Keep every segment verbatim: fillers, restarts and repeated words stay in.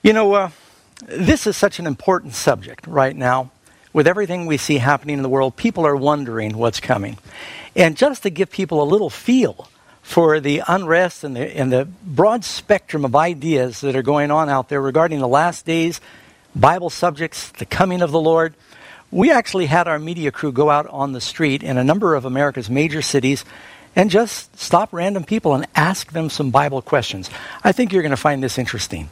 You know, uh, this is such an important subject right now. With everything we see happening in the world, people are wondering what's coming. And just to give people a little feel for the unrest and the, and the broad spectrum of ideas that are going on out there regarding the last days, Bible subjects, the coming of the Lord, we actually had our media crew go out on the street in a number of America's major cities and just stop random people and ask them some Bible questions. I think you're going to find this interesting.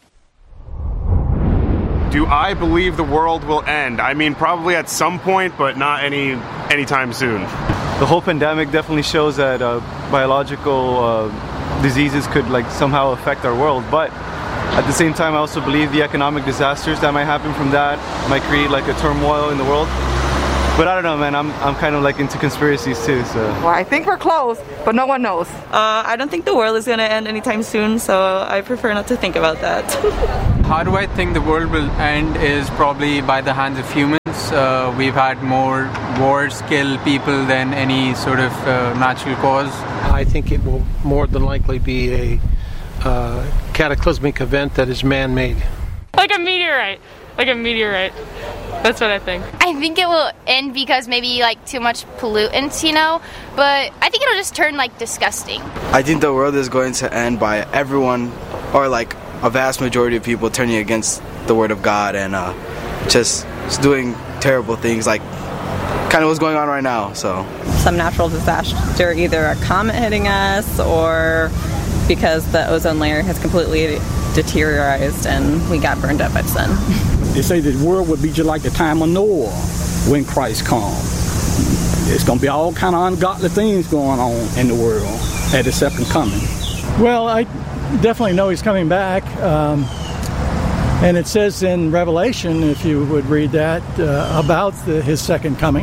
Do I believe the world will end? I mean, probably at some point, but not any anytime soon. The whole pandemic definitely shows that uh, biological uh, diseases could like somehow affect our world. But at the same time, I also believe the economic disasters that might happen from that might create like a turmoil in the world. But I don't know, man. I'm I'm kind of like into conspiracies too. So. Well, I think we're close, but no one knows. Uh, I don't think the world is going to end anytime soon, so I prefer not to think about that. How do I think the world will end is probably by the hands of humans. Uh, we've had more wars kill people than any sort of uh, natural cause. I think it will more than likely be a uh, cataclysmic event that is man-made. Like a meteorite. Like a meteorite. That's what I think. I think it will end because maybe like too much pollutants, you know, but I think it'll just turn like disgusting. I think the world is going to end by everyone, or like a vast majority of people turning against the Word of God and uh, just, just doing terrible things like kind of what's going on right now. So some natural disaster, either a comet hitting us or because the ozone layer has completely deteriorated and we got burned up by the sun. They say the world would be just like the time of Noah when Christ comes. It's going to be all kind of ungodly things going on in the world at his second coming. Well, I definitely know he's coming back. Um, and it says in Revelation, if you would read that, uh, about the, his second coming.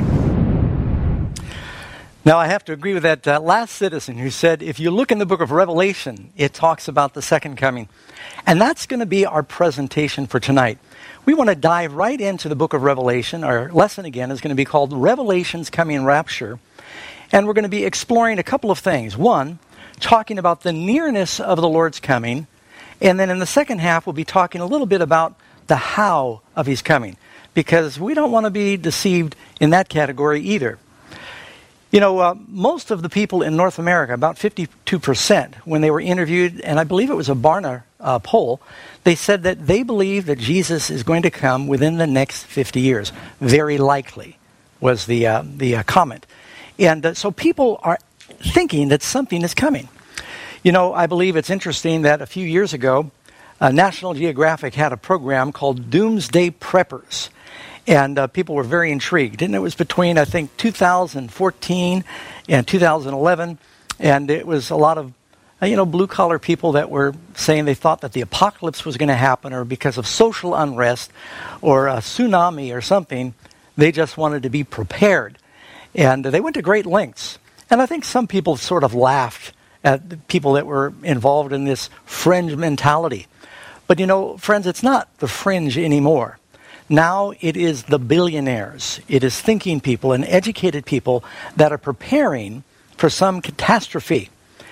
Now, I have to agree with that uh, last citizen who said, if you look in the book of Revelation, it talks about the second coming. And that's going to be our presentation for tonight. We want to dive right into the book of Revelation. Our lesson, again, is going to be called Revelation's Coming Rapture. And we're going to be exploring a couple of things. One, talking about the nearness of the Lord's coming. And then in the second half, we'll be talking a little bit about the how of his coming. Because we don't want to be deceived in that category either. You know, uh, most of the people in North America, about fifty-two percent, when they were interviewed, and I believe it was a Barna uh, poll, they said that they believe that Jesus is going to come within the next fifty years. Very likely was the, uh, the uh, comment. And uh, so people are thinking that something is coming. You know, I believe it's interesting that a few years ago, uh, National Geographic had a program called Doomsday Preppers. And uh, people were very intrigued. And it was between, I think, two thousand fourteen and two thousand eleven. And it was a lot of, uh, you know, blue-collar people that were saying they thought that the apocalypse was going to happen, or because of social unrest or a tsunami or something, they just wanted to be prepared. And uh, they went to great lengths. And I think some people sort of laughed at the people that were involved in this fringe mentality. But, you know, friends, it's not the fringe anymore. Now it is the billionaires, it is thinking people and educated people that are preparing for some catastrophe.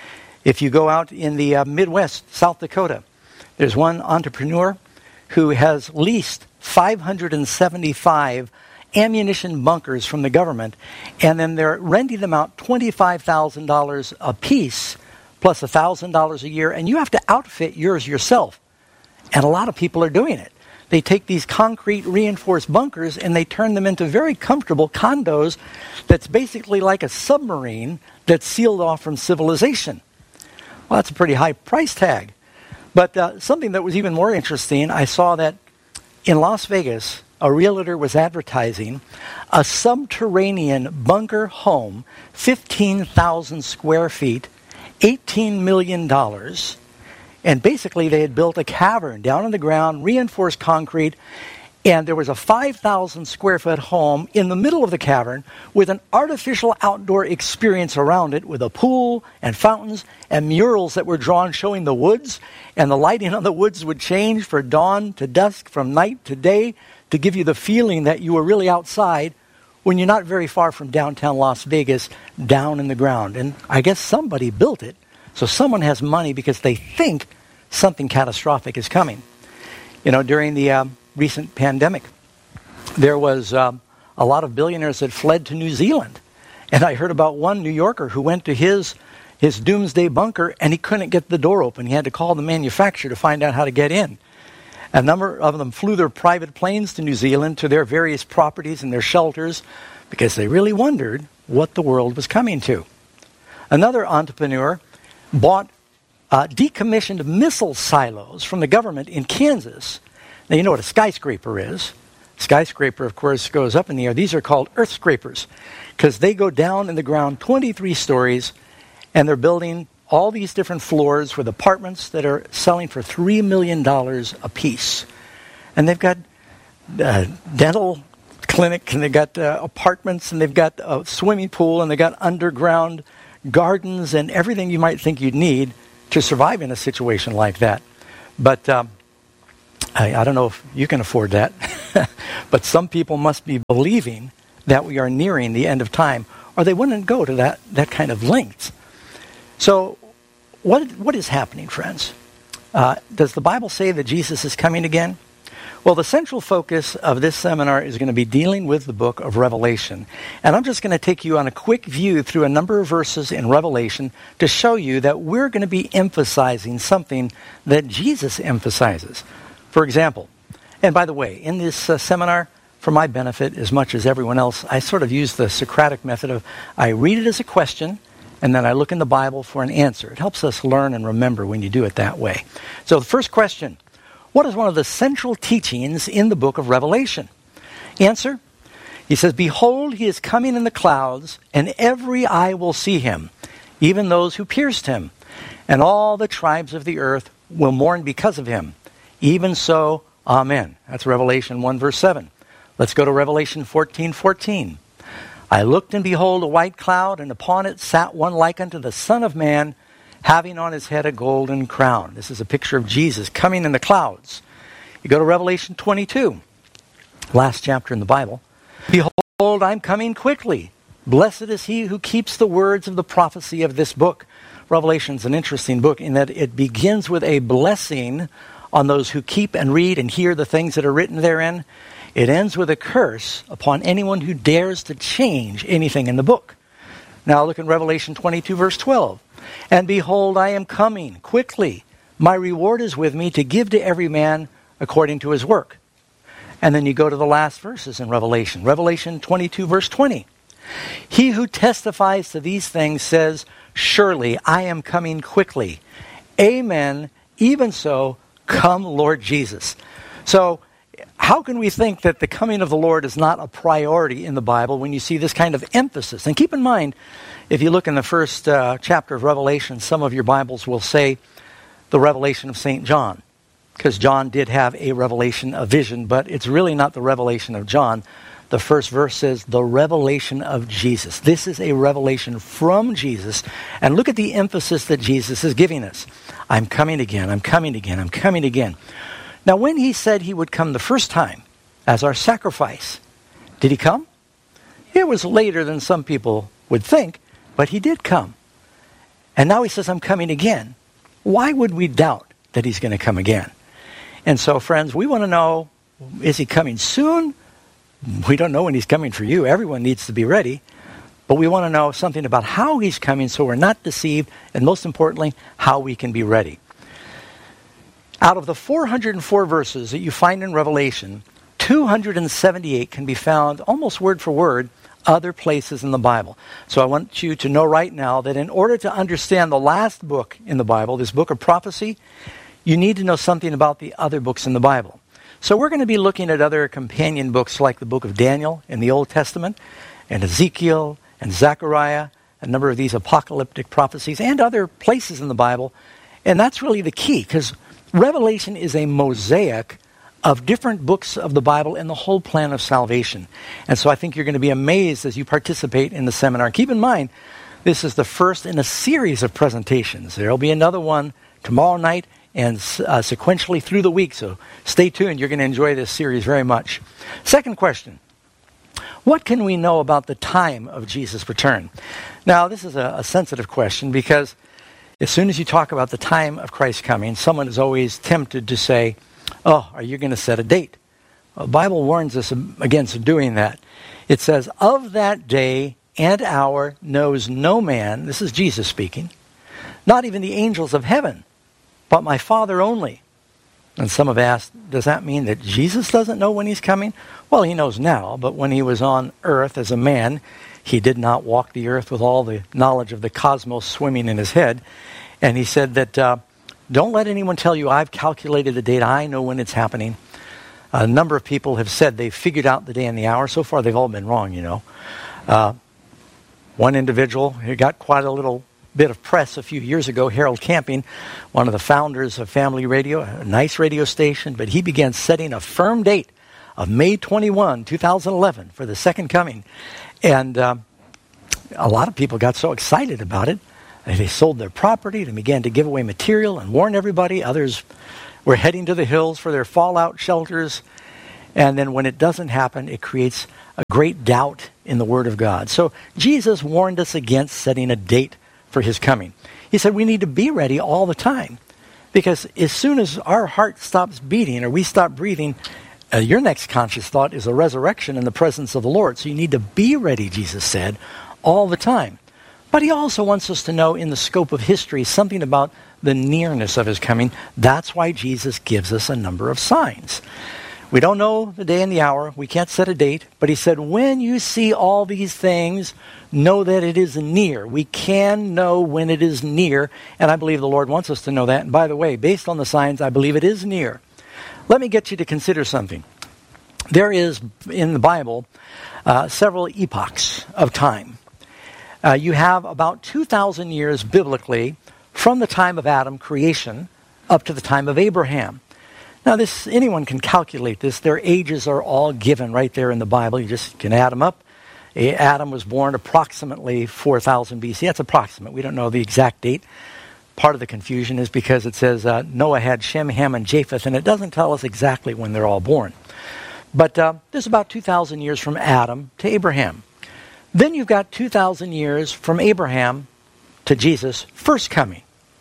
If you go out in the uh, Midwest, South Dakota, there's one entrepreneur who has leased five hundred seventy-five ammunition bunkers from the government, and then they're renting them out twenty-five thousand dollars a piece, plus one thousand dollars a year, and you have to outfit yours yourself. And a lot of people are doing it. They take these concrete reinforced bunkers and they turn them into very comfortable condos that's basically like a submarine that's sealed off from civilization. Well, that's a pretty high price tag. But uh, something that was even more interesting, I saw that in Las Vegas, a realtor was advertising a subterranean bunker home, fifteen thousand square feet, eighteen million dollars. And basically, they had built a cavern down in the ground, reinforced concrete, and there was a five thousand square foot home in the middle of the cavern with an artificial outdoor experience around it with a pool and fountains and murals that were drawn showing the woods, and the lighting on the woods would change from dawn to dusk, from night to day, to give you the feeling that you were really outside when you're not very far from downtown Las Vegas, down in the ground. And I guess somebody built it. So someone has money because they think something catastrophic is coming. You know, during the um, recent pandemic, there was um, a lot of billionaires that fled to New Zealand. And I heard about one New Yorker who went to his his doomsday bunker and he couldn't get the door open. He had to call the manufacturer to find out how to get in. A number of them flew their private planes to New Zealand to their various properties and their shelters because they really wondered what the world was coming to. Another entrepreneur bought uh, decommissioned missile silos from the government in Kansas. Now, you know what a skyscraper is. Skyscraper, of course, goes up in the air. These are called earth scrapers because they go down in the ground twenty-three stories, and they're building all these different floors with apartments that are selling for three million dollars a piece. And they've got uh, dental clinic, and they've got uh, apartments, and they've got a swimming pool, and they've got underground gardens and everything you might think you'd need to survive in a situation like that. But um, I, I don't know if you can afford that. But some people must be believing that we are nearing the end of time, or they wouldn't go to that, that kind of length. So what what is happening, friends? Uh, does the Bible say that Jesus is coming again? Well, the central focus of this seminar is going to be dealing with the book of Revelation. And I'm just going to take you on a quick view through a number of verses in Revelation to show you that we're going to be emphasizing something that Jesus emphasizes. For example, and by the way, in this uh, seminar, for my benefit as much as everyone else, I sort of use the Socratic method of I read it as a question, and then I look in the Bible for an answer. It helps us learn and remember when you do it that way. So the first question, what is one of the central teachings in the book of Revelation? Answer, he says, behold, he is coming in the clouds, and every eye will see him, even those who pierced him, and all the tribes of the earth will mourn because of him. Even so, amen. That's Revelation one, verse seven. Let's go to Revelation fourteen fourteen. I looked, and behold, a white cloud, and upon it sat one like unto the Son of Man, having on his head a golden crown. This is a picture of Jesus coming in the clouds. You go to Revelation twenty-two, last chapter in the Bible. Behold, I'm coming quickly. Blessed is he who keeps the words of the prophecy of this book. Revelation's an interesting book in that it begins with a blessing on those who keep and read and hear the things that are written therein. It ends with a curse upon anyone who dares to change anything in the book. Now look at Revelation twenty-two, verse twelve. And behold, I am coming quickly. My reward is with me to give to every man according to his work. And then you go to the last verses in Revelation. Revelation twenty-two, verse twenty. He who testifies to these things says, surely I am coming quickly. Amen. Even so, come, Lord Jesus. So, how can we think that the coming of the Lord is not a priority in the Bible when you see this kind of emphasis? And keep in mind, if you look in the first uh, chapter of Revelation, some of your Bibles will say the revelation of Saint John, because John did have a revelation, a vision, but it's really not the revelation of John. The first verse says the revelation of Jesus. This is a revelation from Jesus. And look at the emphasis that Jesus is giving us. I'm coming again, I'm coming again, I'm coming again. Now, when he said he would come the first time as our sacrifice, did he come? It was later than some people would think, but he did come. And now he says, I'm coming again. Why would we doubt that he's going to come again? And so, friends, we want to know, is he coming soon? We don't know when he's coming for you. Everyone needs to be ready. But we want to know something about how he's coming so we're not deceived, and most importantly, how we can be ready. Out of the four hundred four verses that you find in Revelation, two hundred seventy-eight can be found almost word for word other places in the Bible. So I want you to know right now that in order to understand the last book in the Bible, this book of prophecy, you need to know something about the other books in the Bible. So we're going to be looking at other companion books like the book of Daniel in the Old Testament, and Ezekiel, and Zechariah, a number of these apocalyptic prophecies, and other places in the Bible. And that's really the key, because Revelation is a mosaic of different books of the Bible and the whole plan of salvation. And so I think you're going to be amazed as you participate in the seminar. Keep in mind, this is the first in a series of presentations. There will be another one tomorrow night and uh, sequentially through the week. So stay tuned. You're going to enjoy this series very much. Second question. What can we know about the time of Jesus' return? Now, this is a, a sensitive question because as soon as you talk about the time of Christ's coming, someone is always tempted to say, Oh, are you going to set a date? Well, the Bible warns us against doing that. It says, of that day and hour knows no man, this is Jesus speaking, not even the angels of heaven, but my Father only. And some have asked, does that mean that Jesus doesn't know when he's coming? Well, he knows now, but when he was on earth as a man, he did not walk the earth with all the knowledge of the cosmos swimming in his head. And he said that, uh, don't let anyone tell you I've calculated the date, I know when it's happening. A number of people have said they've figured out the day and the hour. So far, they've all been wrong, you know. Uh, one individual who got quite a little bit of press a few years ago, Harold Camping, one of the founders of Family Radio, a nice radio station, but he began setting a firm date of May twenty-first, two thousand eleven for the second coming. And uh, a lot of people got so excited about it, they sold their property and began to give away material and warn everybody. Others were heading to the hills for their fallout shelters. And then when it doesn't happen, it creates a great doubt in the Word of God. So Jesus warned us against setting a date for his coming. He said we need to be ready all the time, because as soon as our heart stops beating or we stop breathing, uh, your next conscious thought is a resurrection in the presence of the Lord. So you need to be ready, Jesus said, all the time. But he also wants us to know in the scope of history something about the nearness of his coming. That's why Jesus gives us a number of signs. We don't know the day and the hour. We can't set a date. But he said, when you see all these things, know that it is near. We can know when it is near. And I believe the Lord wants us to know that. And by the way, based on the signs, I believe it is near. Let me get you to consider something. There is, in the Bible, uh, several epochs of time. Uh, you have about two thousand years biblically from the time of Adam creation up to the time of Abraham. Now, this anyone can calculate this. Their ages are all given right there in the Bible. You just can add them up. Adam was born approximately four thousand B C. That's approximate. We don't know the exact date. Part of the confusion is because it says uh, Noah had Shem, Ham, and Japheth, and it doesn't tell us exactly when they're all born. But uh, there's about two thousand years from Adam to Abraham. Then you've got two thousand years from Abraham to Jesus' first coming.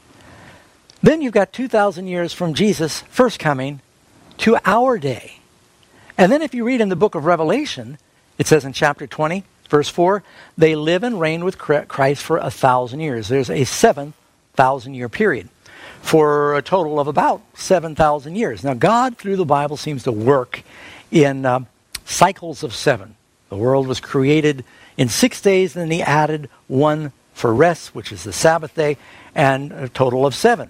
Then you've got two thousand years from Jesus' first coming to our day. And then if you read in the book of Revelation, it says in chapter twenty, verse four, they live and reign with Christ for a thousand years. There's a seven thousand year period for a total of about seven thousand years. Now, God, through the Bible, seems to work in uh, cycles of seven. The world was created in six days, and then he added one for rest, which is the Sabbath day, and a total of seven.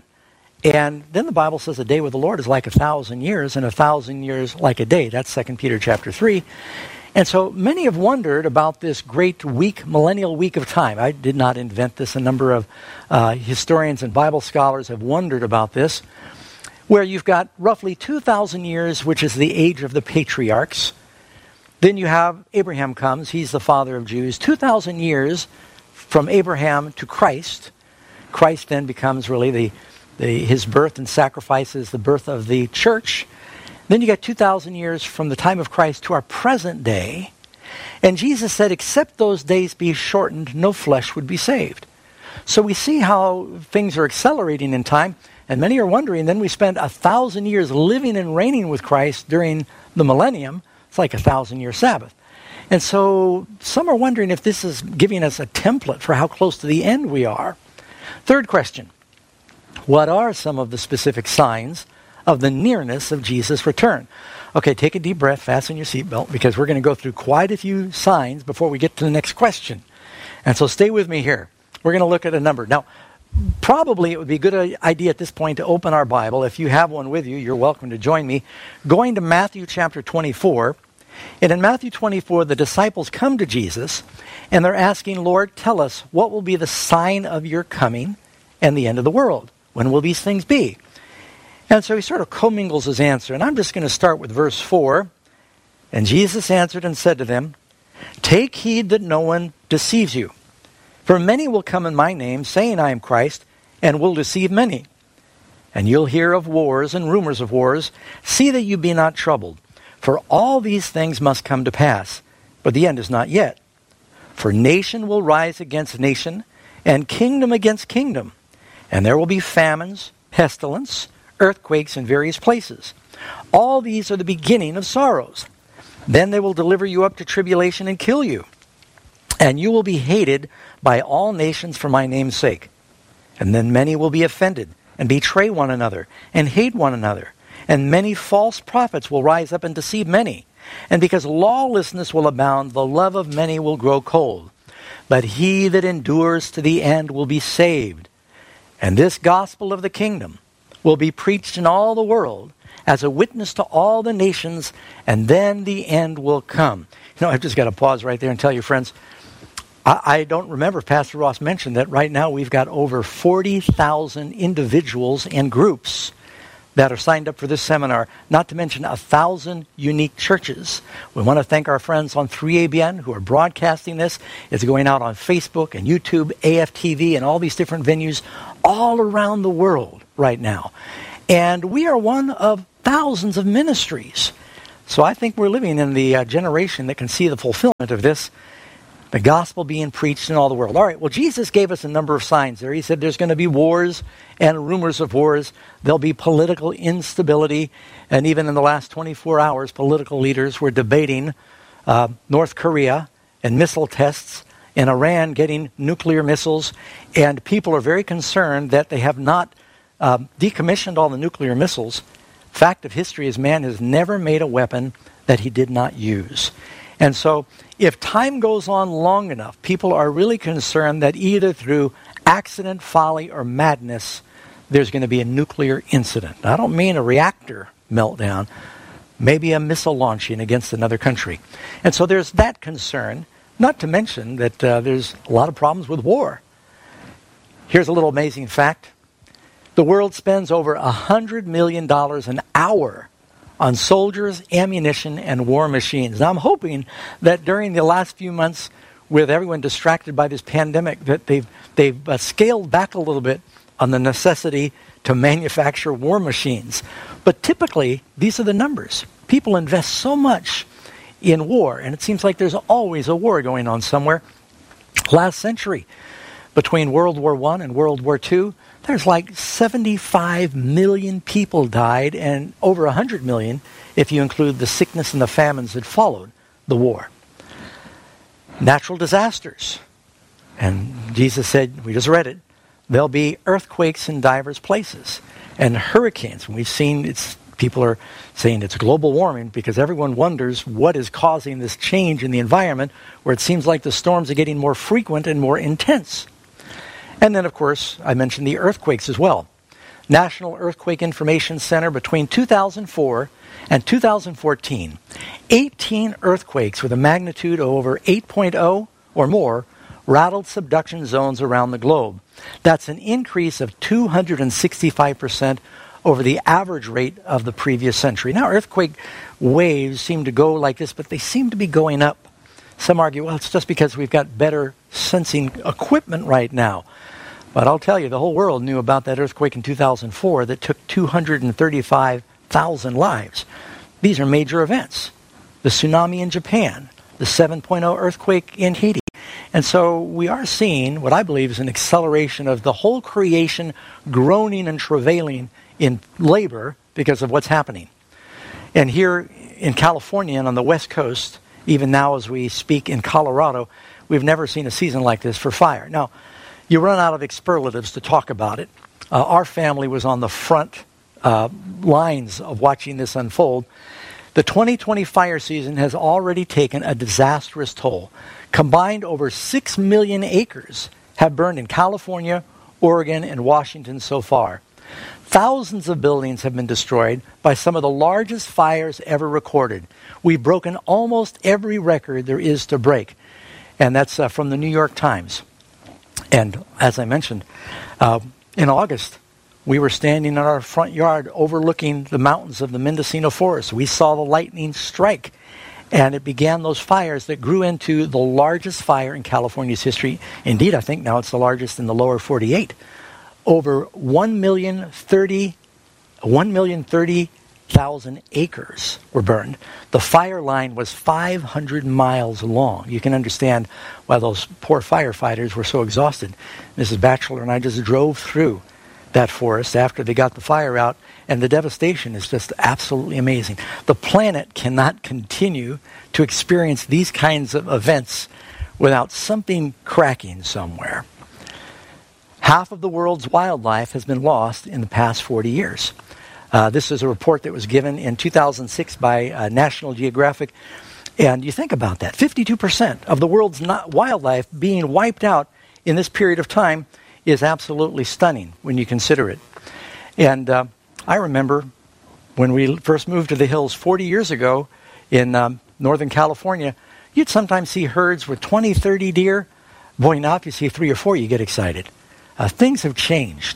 And then the Bible says a day with the Lord is like a thousand years, and a thousand years like a day. That's Second Peter chapter three. And so many have wondered about this great week, millennial week of time. I did not invent this. A number of uh, historians and Bible scholars have wondered about this, where you've got roughly two thousand years, which is the age of the patriarchs. Then you have Abraham comes. He's the father of Jews. two thousand years from Abraham to Christ. Christ then becomes really the The, his birth and sacrifice is the birth of the church. Then you got two thousand years from the time of Christ to our present day. And Jesus said, except those days be shortened, no flesh would be saved. So we see how things are accelerating in time. And many are wondering, then we spend a thousand years living and reigning with Christ during the millennium. It's like a thousand year Sabbath. And so some are wondering if this is giving us a template for how close to the end we are. Third question. What are some of the specific signs of the nearness of Jesus' return? Okay, take a deep breath, fasten your seatbelt, because we're going to go through quite a few signs before we get to the next question. And so stay with me here. We're going to look at a number. Now, probably it would be a good idea at this point to open our Bible. If you have one with you, you're welcome to join me. Going to Matthew chapter twenty-four. And in Matthew twenty-four, the disciples come to Jesus, and they're asking, Lord, tell us, what will be the sign of your coming and the end of the world? When will these things be? And so he sort of commingles his answer. And I'm just going to start with verse four. And Jesus answered and said to them, take heed that no one deceives you. For many will come in my name, saying I am Christ, and will deceive many. And you'll hear of wars and rumors of wars. See that you be not troubled. For all these things must come to pass, but the end is not yet. For nation will rise against nation, and kingdom against kingdom. And there will be famines, pestilence, earthquakes in various places. All these are the beginning of sorrows. Then they will deliver you up to tribulation and kill you. And you will be hated by all nations for my name's sake. And then many will be offended and betray one another and hate one another. And many false prophets will rise up and deceive many. And because lawlessness will abound, the love of many will grow cold. But he that endures to the end will be saved. And this gospel of the kingdom will be preached in all the world as a witness to all the nations, and then the end will come. You know, I've just got to pause right there and tell you, friends, I, I don't remember if Pastor Ross mentioned that right now we've got over forty thousand individuals and groups that are signed up for this seminar, not to mention a thousand unique churches. We want to thank our friends on three A B N who are broadcasting this. It's going out on Facebook and YouTube, A F T V, and all these different venues all around the world right now. And we are one of thousands of ministries. So I think we're living in the uh, generation that can see the fulfillment of this, the gospel being preached in all the world. All right, well, Jesus gave us a number of signs there. He said there's going to be wars and rumors of wars. There'll be political instability. And even in the last twenty-four hours, political leaders were debating uh, North Korea and missile tests and Iran getting nuclear missiles. And people are very concerned that they have not uh, decommissioned all the nuclear missiles. Fact of history is man has never made a weapon that he did not use. And so if time goes on long enough, people are really concerned that either through accident, folly, or madness, there's going to be a nuclear incident. I don't mean a reactor meltdown, maybe a missile launching against another country. And so there's that concern, not to mention that uh, there's a lot of problems with war. Here's a little amazing fact. The world spends over one hundred million dollars an hour on soldiers, ammunition, and war machines. Now, I'm hoping that during the last few months, with everyone distracted by this pandemic, that they've, they've uh, scaled back a little bit on the necessity to manufacture war machines. But typically, these are the numbers. People invest so much in war, and it seems like there's always a war going on somewhere. Last century, between World War One and World War Two, there's like seventy-five million people died, and over one hundred million if you include the sickness and the famines that followed the war. Natural disasters. And Jesus said, we just read it, there'll be earthquakes in divers places. And hurricanes. And we've seen, it's people are saying it's global warming because everyone wonders what is causing this change in the environment where it seems like the storms are getting more frequent and more intense. And then, of course, I mentioned the earthquakes as well. National Earthquake Information Center between two thousand four and two thousand fourteen, eighteen earthquakes with a magnitude of over eight point oh or more rattled subduction zones around the globe. That's an increase of two hundred sixty-five percent over the average rate of the previous century. Now, earthquake waves seem to go like this, but they seem to be going up. Some argue, well, it's just because we've got better sensing equipment right now. But I'll tell you, the whole world knew about that earthquake in two thousand four that took two hundred thirty-five thousand lives. These are major events. The tsunami in Japan, the seven point oh earthquake in Haiti. And so we are seeing what I believe is an acceleration of the whole creation groaning and travailing in labor because of what's happening. And here in California and on the West Coast, even now as we speak in Colorado, we've never seen a season like this for fire. Now, you run out of superlatives to talk about it. Uh, our family was on the front uh, lines of watching this unfold. The twenty twenty fire season has already taken a disastrous toll. Combined, over six million acres have burned in California, Oregon, and Washington so far. Thousands of buildings have been destroyed by some of the largest fires ever recorded. We've broken almost every record there is to break. And that's uh, from the New York Times. And as I mentioned, uh, in August, we were standing in our front yard overlooking the mountains of the Mendocino Forest. We saw the lightning strike, and it began those fires that grew into the largest fire in California's history. Indeed, I think now it's the largest in the lower forty-eight. Over one million thirty thousand acres were burned. The fire line was five hundred miles long. You can understand why those poor firefighters were so exhausted. Missus Batchelor and I just drove through that forest after they got the fire out, and the devastation is just absolutely amazing. The planet cannot continue to experience these kinds of events without something cracking somewhere. Half of the world's wildlife has been lost in the past forty years. Uh, this is a report that was given in two thousand six by uh, National Geographic. And you think about that, fifty-two percent of the world's not wildlife being wiped out in this period of time is absolutely stunning when you consider it. And uh, I remember when we first moved to the hills forty years ago in um, Northern California, you'd sometimes see herds with twenty, thirty deer. Boy, now if you see three or four, you get excited. Uh, things have changed.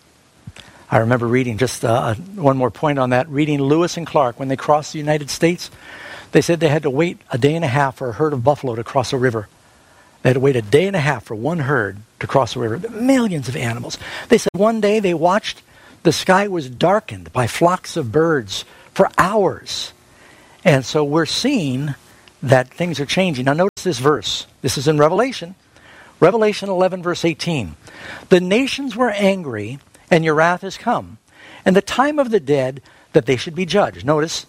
I remember reading, just uh, one more point on that, reading Lewis and Clark when they crossed the United States. They said they had to wait a day and a half for a herd of buffalo to cross a river. They had to wait a day and a half for one herd to cross a river. Millions of animals. They said one day they watched the sky was darkened by flocks of birds for hours. And so we're seeing that things are changing. Now notice this verse. This is in Revelation. Revelation eleven, verse eighteen. The nations were angry, and your wrath is come, and the time of the dead that they should be judged. Notice,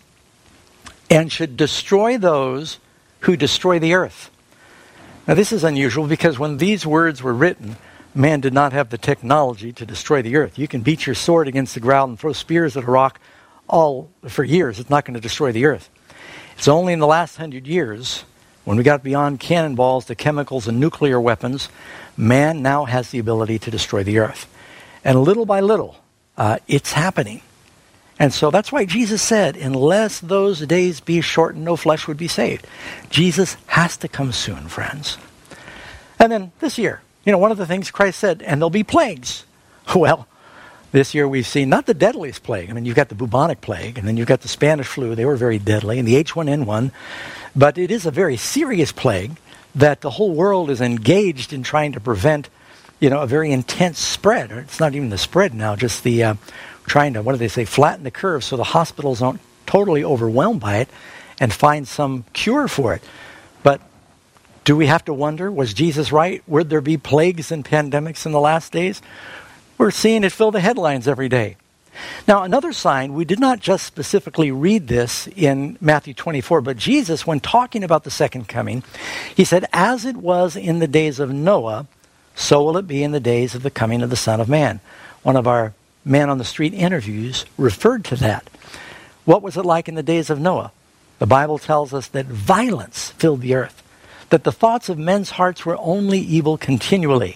and should destroy those who destroy the earth. Now this is unusual because when these words were written, man did not have the technology to destroy the earth. You can beat your sword against the ground and throw spears at a rock all for years. It's not going to destroy the earth. It's only in the last hundred years, when we got beyond cannonballs to chemicals and nuclear weapons, man now has the ability to destroy the earth. And little by little, uh, it's happening. And so that's why Jesus said, unless those days be shortened, no flesh would be saved. Jesus has to come soon, friends. And then this year, you know, one of the things Christ said, and there'll be plagues. Well, this year we've seen not the deadliest plague. I mean, you've got the bubonic plague, and then you've got the Spanish flu. They were very deadly, and the H one N one. But it is a very serious plague that the whole world is engaged in trying to prevent, you know, a very intense spread. It's not even the spread now, just the uh, trying to, what do they say, flatten the curve so the hospitals aren't totally overwhelmed by it and find some cure for it. But do we have to wonder, was Jesus right? Would there be plagues and pandemics in the last days? We're seeing it fill the headlines every day. Now, another sign, we did not just specifically read this in Matthew twenty-four, but Jesus, when talking about the second coming, he said, as it was in the days of Noah, so will it be in the days of the coming of the Son of Man. One of our man on the street interviews referred to that. What was it like in the days of Noah? The Bible tells us that violence filled the earth, that the thoughts of men's hearts were only evil continually.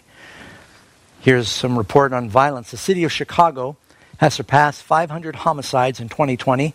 Here's some report on violence. The city of Chicago has surpassed five hundred homicides in twenty twenty,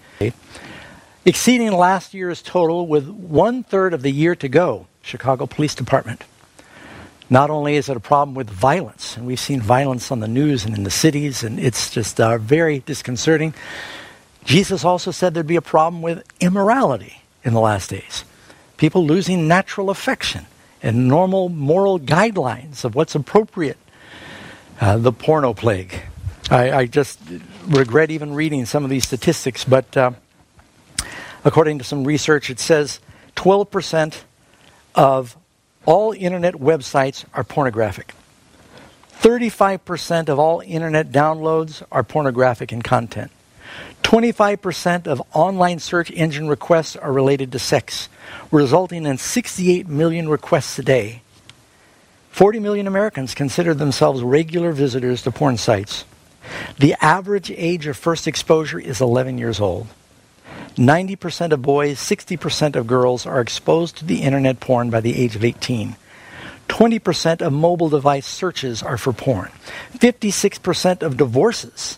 exceeding last year's total with one-third of the year to go. Chicago Police Department. Not only is it a problem with violence, and we've seen violence on the news and in the cities, and it's just uh, very disconcerting. Jesus also said there'd be a problem with immorality in the last days. People losing natural affection and normal moral guidelines of what's appropriate. Uh, the porno plague. I, I just regret even reading some of these statistics, but uh, according to some research, it says twelve percent of all internet websites are pornographic. thirty-five percent of all internet downloads are pornographic in content. twenty-five percent of online search engine requests are related to sex, resulting in sixty-eight million requests a day. forty million Americans consider themselves regular visitors to porn sites. The average age of first exposure is eleven years old. ninety percent of boys, sixty percent of girls are exposed to the internet porn by the age of eighteen. twenty percent of mobile device searches are for porn. fifty-six percent of divorces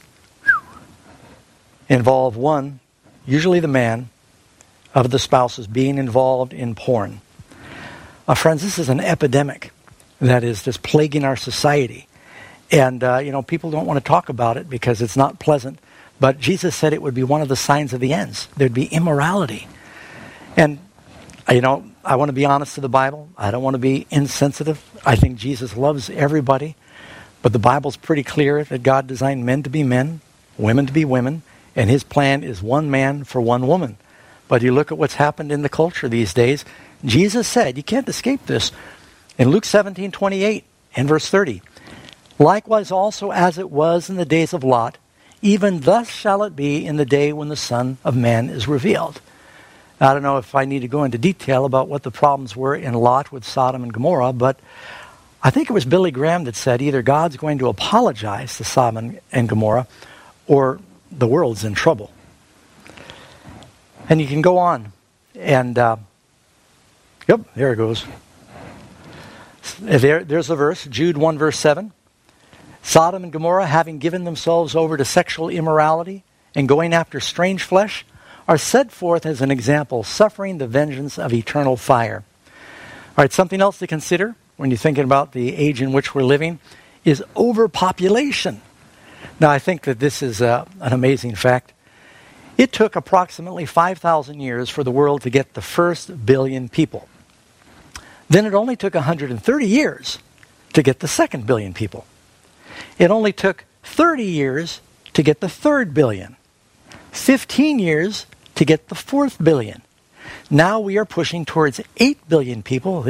involve one, usually the man, of the spouses being involved in porn. Uh, friends, this is an epidemic that is just plaguing our society. And, uh, you know, people don't want to talk about it because it's not pleasant. But Jesus said it would be one of the signs of the ends. There'd be immorality. And, you know, I want to be honest to the Bible. I don't want to be insensitive. I think Jesus loves everybody. But the Bible's pretty clear that God designed men to be men, women to be women, and his plan is one man for one woman. But you look at what's happened in the culture these days. Jesus said, you can't escape this. In Luke seventeen twenty-eight and verse thirty, Likewise also as it was in the days of Lot, even thus shall it be in the day when the Son of Man is revealed. I don't know if I need to go into detail about what the problems were in Lot with Sodom and Gomorrah, but I think it was Billy Graham that said either God's going to apologize to Sodom and Gomorrah or the world's in trouble. And you can go on. And, uh, yep, there it goes. There, there's the verse, Jude one, verse seven. Sodom and Gomorrah, having given themselves over to sexual immorality and going after strange flesh, are set forth as an example, suffering the vengeance of eternal fire. All right, something else to consider when you're thinking about the age in which we're living is overpopulation. Now, I think that this is uh, an amazing fact. It took approximately five thousand years for the world to get the first billion people. Then it only took one hundred thirty years to get the second billion people. It only took thirty years to get the third billion. fifteen years to get the fourth billion. Now we are pushing towards eight billion people.